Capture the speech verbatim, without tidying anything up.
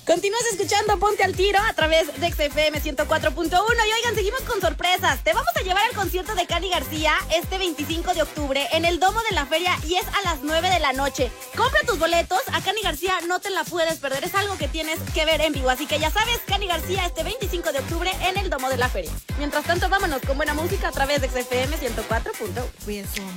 Continúas escuchando Ponte al Tiro a través de X F M ciento cuatro punto uno. Y oigan, seguimos con sorpresas. Te vamos a llevar al concierto de Cani García este veinticinco de octubre en el Domo de la Feria y es a las nueve de la noche. Compra tus boletos. A Cani García no te la puedes perder. Es algo que tienes que ver en vivo. Así que ya sabes, Cani García este veinticinco de octubre en el Domo de la Feria. Mientras tanto, vámonos con buena música a través de X F M ciento cuatro punto uno.